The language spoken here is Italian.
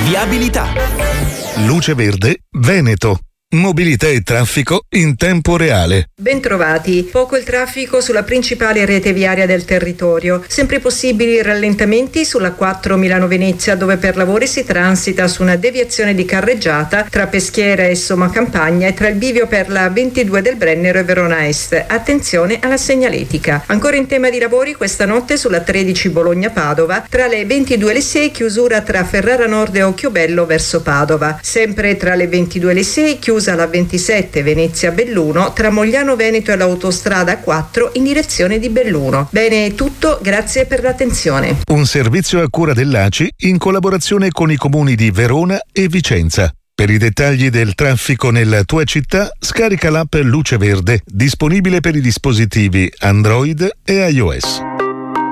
Viabilità. Luce Verde Veneto. Mobilità e traffico in tempo reale. Bentrovati. Poco il traffico sulla principale rete viaria del territorio. Sempre possibili rallentamenti sulla 4 Milano-Venezia, dove per lavori si transita su una deviazione di carreggiata tra Peschiera e Somma Campagna e tra il bivio per la 22 del Brennero e Verona Est. Attenzione alla segnaletica. Ancora in tema di lavori, questa notte sulla 13 Bologna-Padova, tra le 22 e le 6 chiusura tra Ferrara Nord e Occhiobello verso Padova. Sempre tra le 22 e le 6 chiusa la 27 Venezia-Belluno tra Mogliano Veneto e l'autostrada 4 in direzione di Belluno. Bene, è tutto, grazie per l'attenzione. Un servizio a cura dell'ACI in collaborazione con i comuni di Verona e Vicenza. Per i dettagli del traffico nella tua città, scarica l'app Luce Verde, disponibile per i dispositivi Android e iOS.